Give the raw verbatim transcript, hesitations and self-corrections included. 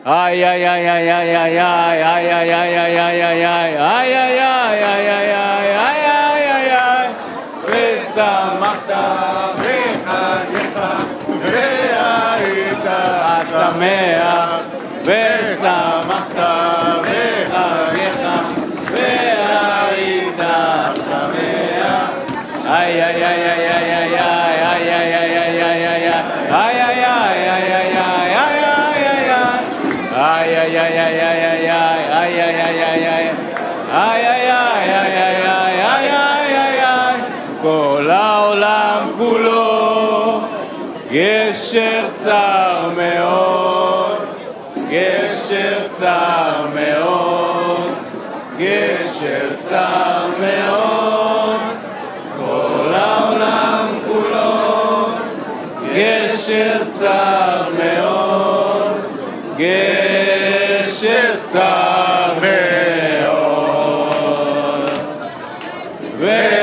איי איי איי איי איי איי איי איי איי איי איי איי איי איי איי איי איי איי ושמחת בחגיך והיית שמח ושמחת בחגיך והיית שמח איי איי איי איי איי איי איי איי איי איי איי איי איי איי איי Ay ay ay ay ay ay ay ay ay ay ay ay ay ay ay ay ay ay ay ay כל העולם כולו גשר צר מאוד גשר צר מאוד גשר צר מאוד כל העולם כולו גשר צר מאוד גשר צר מאוד